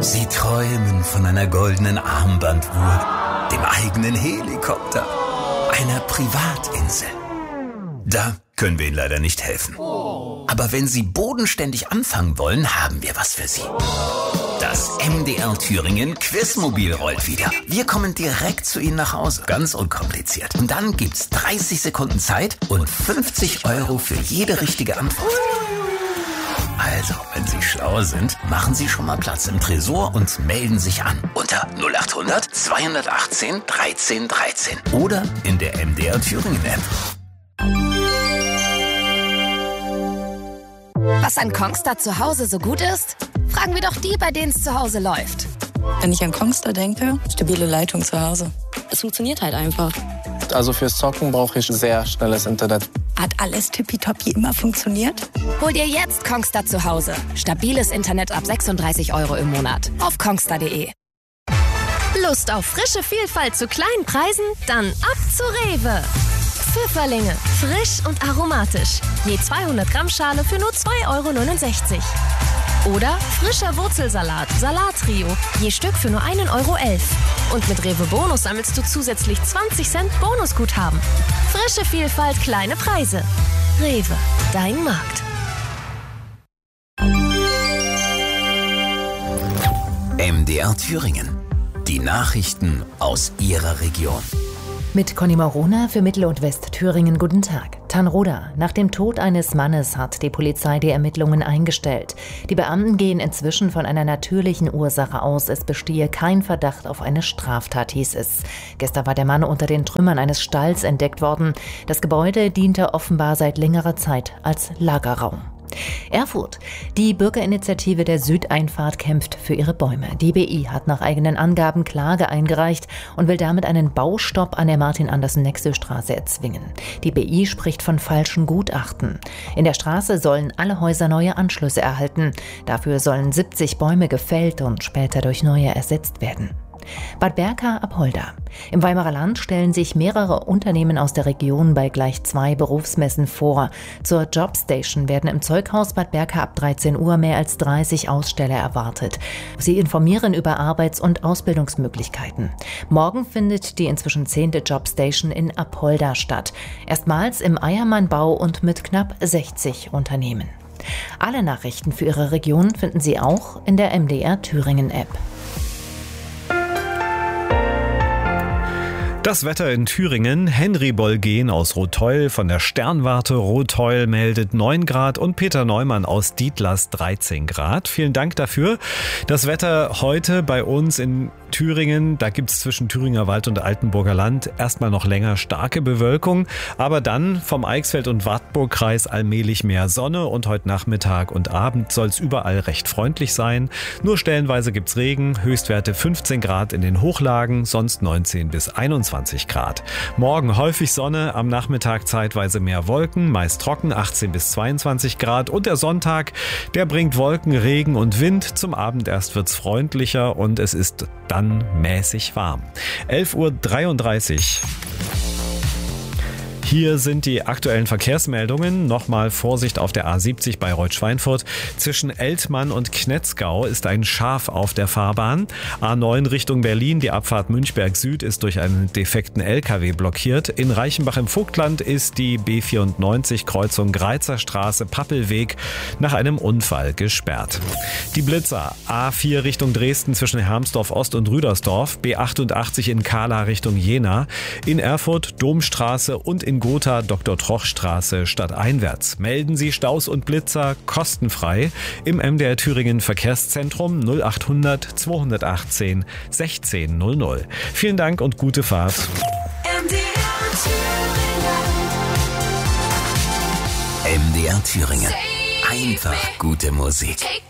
Sie träumen von einer goldenen Armbanduhr, dem eigenen Helikopter, einer Privatinsel. Da können wir Ihnen leider nicht helfen. Aber wenn Sie bodenständig anfangen wollen, haben wir was für Sie. Das MDR Thüringen Quizmobil rollt wieder. Wir kommen direkt zu Ihnen nach Hause. Ganz unkompliziert. Und dann gibt's 30 Sekunden Zeit und 50 € für jede richtige Antwort. Also, wenn Sie schlau sind, machen Sie schon mal Platz im Tresor und melden sich an. Unter 0800 218 1313 oder in der MDR Thüringen App. Was an Kongstar zu Hause so gut ist? Fragen wir doch die, bei denen es zu Hause läuft. Wenn ich an Kongstar denke, stabile Leitung zu Hause. Es funktioniert halt einfach. Also fürs Zocken brauche ich sehr schnelles Internet. Hat alles tippitoppi immer funktioniert? Hol dir jetzt Kongstar zu Hause. Stabiles Internet ab 36 € im Monat. Auf kongstar.de. Lust auf frische Vielfalt zu kleinen Preisen? Dann ab zu Rewe. Pfifferlinge, frisch und aromatisch. Je 200 Gramm Schale für nur 2,69 €. Oder frischer Wurzelsalat, Salattrio, je Stück für nur 1,11 €. Und mit Rewe Bonus sammelst du zusätzlich 20 Cent Bonusguthaben. Frische Vielfalt, kleine Preise. Rewe, dein Markt. MDR Thüringen. Die Nachrichten aus Ihrer Region. Mit Conny Morona für Mittel- und Westthüringen. Guten Tag. Tanroda. Nach dem Tod eines Mannes hat die Polizei die Ermittlungen eingestellt. Die Beamten gehen inzwischen von einer natürlichen Ursache aus. Es bestehe kein Verdacht auf eine Straftat, hieß es. Gestern war der Mann unter den Trümmern eines Stalls entdeckt worden. Das Gebäude diente offenbar seit längerer Zeit als Lagerraum. Erfurt. Die Bürgerinitiative der Südeinfahrt kämpft für ihre Bäume. Die BI hat nach eigenen Angaben Klage eingereicht und will damit einen Baustopp an der Martin-Andersen-Nexö-Straße erzwingen. Die BI spricht von falschen Gutachten. In der Straße sollen alle Häuser neue Anschlüsse erhalten. Dafür sollen 70 Bäume gefällt und später durch neue ersetzt werden. Bad Berka-Apolda. Im Weimarer Land stellen sich mehrere Unternehmen aus der Region bei gleich 2 Berufsmessen vor. Zur Jobstation werden im Zeughaus Bad Berka ab 13 Uhr mehr als 30 Aussteller erwartet. Sie informieren über Arbeits- und Ausbildungsmöglichkeiten. Morgen findet die inzwischen 10. Jobstation in Apolda statt. Erstmals im Eiermann-Bau und mit knapp 60 Unternehmen. Alle Nachrichten für Ihre Region finden Sie auch in der MDR Thüringen App. Das Wetter in Thüringen. Henry Bolgen aus Rotheul von der Sternwarte Rotheul meldet 9 Grad und Peter Neumann aus Dietlas 13 Grad. Vielen Dank dafür. Das Wetter heute bei uns in Thüringen, da gibt es zwischen Thüringer Wald und Altenburger Land erstmal noch länger starke Bewölkung, aber dann vom Eichsfeld- und Wartburgkreis allmählich mehr Sonne und heute Nachmittag und Abend soll es überall recht freundlich sein. Nur stellenweise gibt's Regen, Höchstwerte 15 Grad in den Hochlagen, sonst 19 bis 21 Grad. Morgen häufig Sonne, am Nachmittag zeitweise mehr Wolken, meist trocken, 18 bis 22 Grad und der Sonntag, der bringt Wolken, Regen und Wind. Zum Abend erst wird's freundlicher und es ist dann mäßig warm. 11:33 Uhr. Hier sind die aktuellen Verkehrsmeldungen. Nochmal Vorsicht auf der A70 bei Reut-Schweinfurt. Zwischen Eltmann und Knetzgau ist ein Schaf auf der Fahrbahn. A9 Richtung Berlin, die Abfahrt Münchberg Süd ist durch einen defekten LKW blockiert. In Reichenbach im Vogtland ist die B94 Kreuzung Greizer Straße Pappelweg nach einem Unfall gesperrt. Die Blitzer A4 Richtung Dresden zwischen Hermsdorf Ost und Rüdersdorf, B88 in Kahla Richtung Jena, in Erfurt Domstraße und in Gotha Dr.-Troch-Straße stadteinwärts. Melden Sie Staus und Blitzer kostenfrei im MDR Thüringen Verkehrszentrum 0800 218 1600. Vielen Dank und gute Fahrt. MDR Thüringen. Einfach gute Musik.